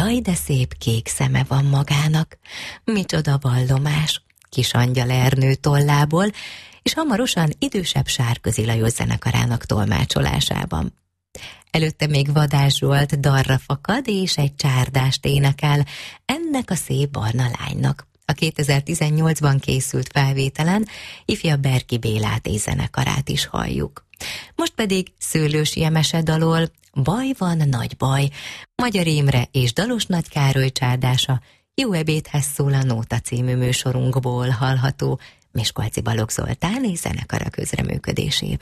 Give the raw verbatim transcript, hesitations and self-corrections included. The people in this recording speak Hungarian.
Jaj, de szép kék szeme van magának, micsoda vallomás, Kis Angyal Ernő tollából, és hamarosan idősebb Sárközi Lajos zenekarának tolmácsolásában. Előtte még Vadás Zsolt Darra fakad és egy csárdást énekel ennek a szép barna lánynak. A kétezer-tizennyolcban készült felvételen ifjabb Berki Bélát és zenekarát is halljuk. Most pedig Szőlősi Jemese dalol Baj van, nagy baj, Magyar Imre és Dalos Nagy Károly csárdása Jó ebédhez szól a Nóta című műsorunkból hallható Miskolci Balogh Zoltán és zenekara közreműködésével.